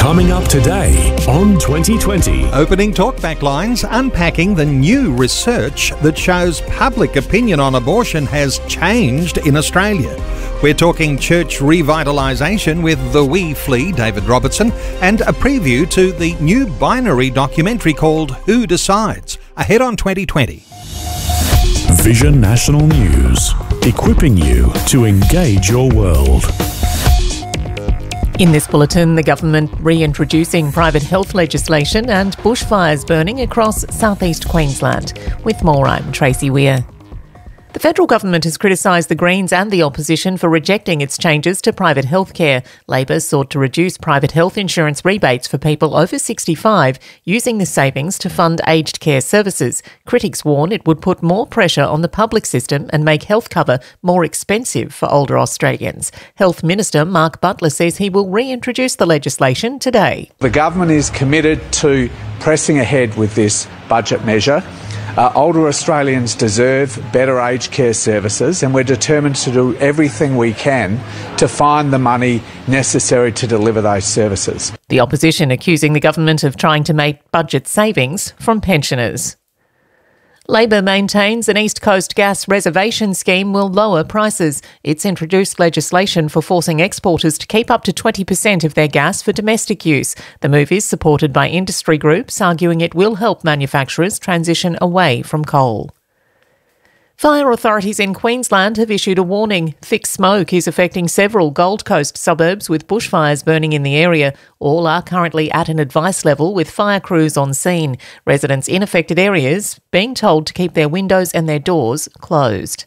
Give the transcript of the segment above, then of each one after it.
Coming up today on 2020. Opening talkback lines, unpacking the new research that shows public opinion on abortion has changed in Australia. We're talking church revitalisation with the wee flea, David Robertson, and a preview to the new binary documentary called Who Decides? Ahead on 2020. Vision National News, equipping you to engage your world. In this bulletin, the government reintroducing private health legislation and bushfires burning across southeast Queensland. With more, I'm Tracy Weir. The federal government has criticised the Greens and the opposition for rejecting its changes to private health care. Labor sought to reduce private health insurance rebates for people over 65, using the savings to fund aged care services. Critics warn it would put more pressure on the public system and make health cover more expensive for older Australians. Health Minister Mark Butler says he will reintroduce the legislation today. The government is committed to pressing ahead with this budget measure. Older Australians deserve better aged care services, and we're determined to do everything we can to find the money necessary to deliver those services. The opposition accusing the government of trying to make budget savings from pensioners. Labor maintains an East Coast gas reservation scheme will lower prices. It's introduced legislation for forcing exporters to keep up to 20% of their gas for domestic use. The move is supported by industry groups, arguing it will help manufacturers transition away from coal. Fire authorities in Queensland have issued a warning. Thick smoke is affecting several Gold Coast suburbs with bushfires burning in the area. All are currently at an advice level with fire crews on scene. Residents in affected areas being told to keep their windows and their doors closed.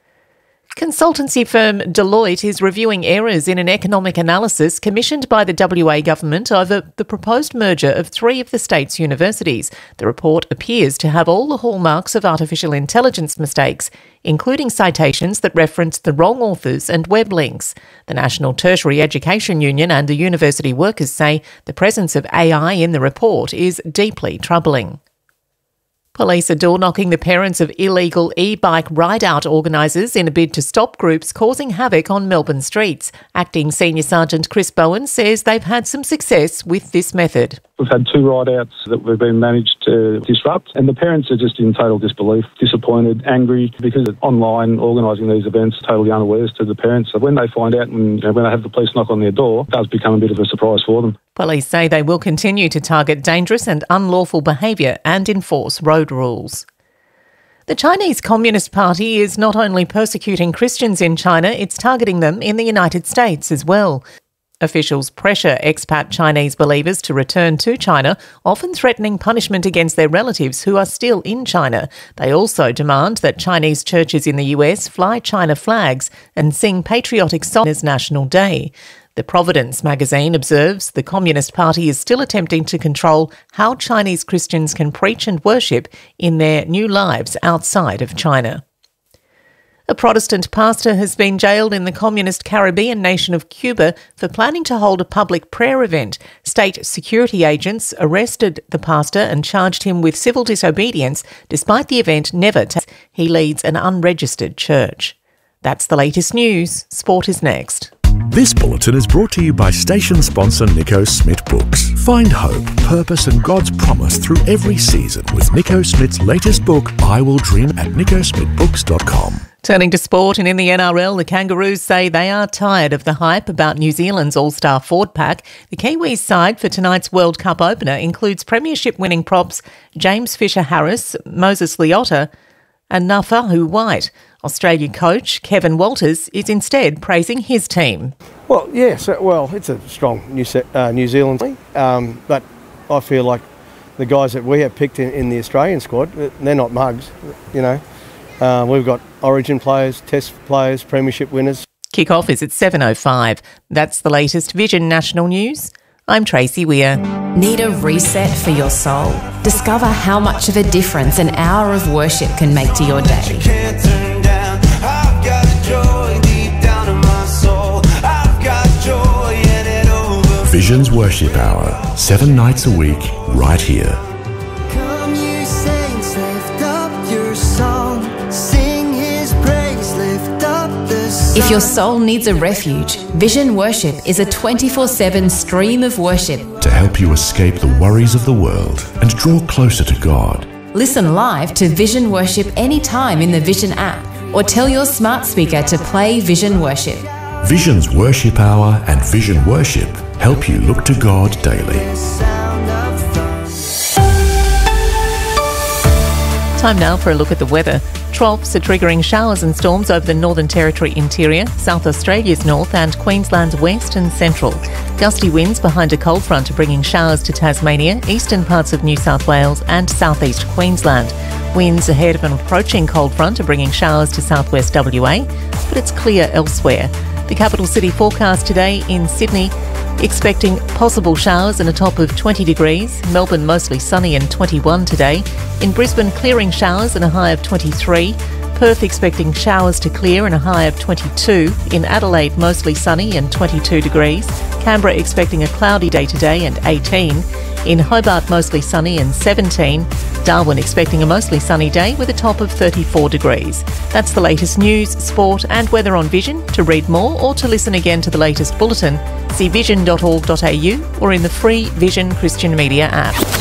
Consultancy firm Deloitte is reviewing errors in an economic analysis commissioned by the WA government over the proposed merger of 3 of the state's universities. The report appears to have all the hallmarks of artificial intelligence mistakes, including citations that reference the wrong authors and web links. The National Tertiary Education Union and the university workers say the presence of AI in the report is deeply troubling. Police are door-knocking the parents of illegal e-bike ride-out organisers in a bid to stop groups causing havoc on Melbourne streets. Acting Senior Sergeant Chris Bowen says they've had some success with this method. We've had 2 ride-outs that we've been managed to disrupt, and the parents are just in total disbelief, disappointed, angry, because online organising these events totally unawares to the parents. So when they find out and when they have the police knock on their door, it does become a bit of a surprise for them. Police say they will continue to target dangerous and unlawful behaviour and enforce road rules. The Chinese Communist Party is not only persecuting Christians in China, it's targeting them in the United States as well. Officials pressure expat Chinese believers to return to China, often threatening punishment against their relatives who are still in China. They also demand that Chinese churches in the US fly China flags and sing patriotic songs as National Day. The Providence magazine observes the Communist Party is still attempting to control how Chinese Christians can preach and worship in their new lives outside of China. A Protestant pastor has been jailed in the communist Caribbean nation of Cuba for planning to hold a public prayer event. State security agents arrested the pastor and charged him with civil disobedience, despite the event never taking place. He leads an unregistered church. That's the latest news. Sport is next. This bulletin is brought to you by station sponsor Nico Smith Books. Find hope, purpose and God's promise through every season with Nico Smith's latest book, I Will Dream, at nicosmithbooks.com. Turning to sport, and in the NRL, the Kangaroos say they are tired of the hype about New Zealand's all-star forward pack. The Kiwis side for tonight's World Cup opener includes premiership-winning props James Fisher-Harris, Moses Leota and Nafahu White. Australia coach Kevin Walters is instead praising his team. Well, yes, it's a strong New Zealand team, but I feel like the guys that we have picked in the Australian squad, they're not mugs, you know. We've got Origin players, Test players, premiership winners. Kick-off is at 7:05. That's the latest Vision National News. I'm Tracy Weir. Need a reset for your soul? Discover how much of a difference an hour of worship can make to your day. Vision's Worship Hour, 7 nights a week, right here. Come you saints, lift up your song, sing his praise, lift up the If your soul needs a refuge, Vision Worship is a 24/7 stream of worship. To help you escape the worries of the world and draw closer to God. Listen live to Vision Worship anytime in the Vision app, or tell your smart speaker to play Vision Worship. Vision's Worship Hour and Vision Worship help you look to God daily. Time now for a look at the weather. Troughs are triggering showers and storms over the Northern Territory interior, South Australia's north and Queensland's west and central. Gusty winds behind a cold front are bringing showers to Tasmania, eastern parts of New South Wales and southeast Queensland. Winds ahead of an approaching cold front are bringing showers to southwest WA, but it's clear elsewhere. The capital city forecast today in Sydney, expecting possible showers and a top of 20 degrees. Melbourne mostly sunny and 21 today. In Brisbane, clearing showers and a high of 23. Perth expecting showers to clear and a high of 22. In Adelaide, mostly sunny and 22 degrees. Canberra expecting a cloudy day today and 18. In Hobart, mostly sunny and 17. Darwin expecting a mostly sunny day with a top of 34 degrees. That's the latest news, sport and weather on Vision. To read more or to listen again to the latest bulletin, see vision.org.au or in the free Vision Christian Media app.